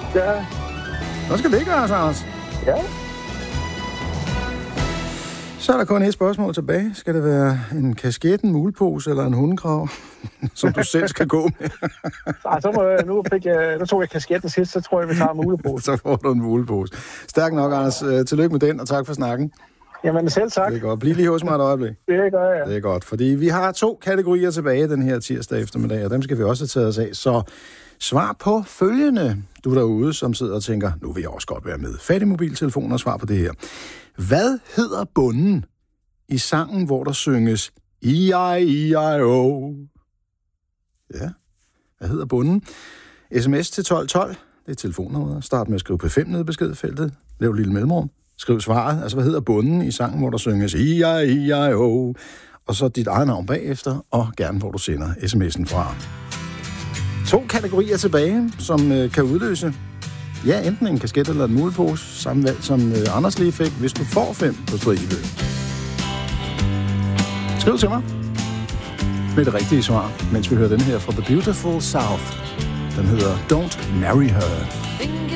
Ja. Hvad skal det gøre, Anders? Ja. Så er der kun et spørgsmål tilbage. Skal det være en kasket, en mulepose eller en hundekrav, som du selv skal gå med? Nu tog jeg kasketten sidst, så tror jeg, vi tager en mulepose. Så får du en mulepose. Stærk nok, Anders. Tillykke med den, og tak for snakken. Jamen selv tak. Det er godt. Bliv lige hos mig et øjeblik. Det gør jeg. Det er godt, fordi vi har 2 kategorier tilbage den her tirsdag eftermiddag, og dem skal vi også have taget os af. Så svar på følgende, du derude, som sidder og tænker, nu vil jeg også godt være med. Fat i mobiltelefonen og svar på det her. Hvad hedder bunden i sangen, hvor der synges E-I-E-I-O? Ja, hvad hedder bunden? SMS til 1212, det er telefonnummeret. Start med at skrive P5 nede i beskedfeltet. Lav et lille mellemrum. Skriv svaret. Altså, hvad hedder bunden i sangen, hvor der synges E-I-E-I-O? Og så dit eget navn bagefter, og gerne hvor du sender sms'en fra. 2 kategorier tilbage, som kan udløse enten en kasket eller en mulepose. Samme valg som Anders lige fik, hvis du får 5 på stribe. Skriv til mig med det rigtige svar, mens vi hører den her fra The Beautiful South. Den hedder Don't Marry Her.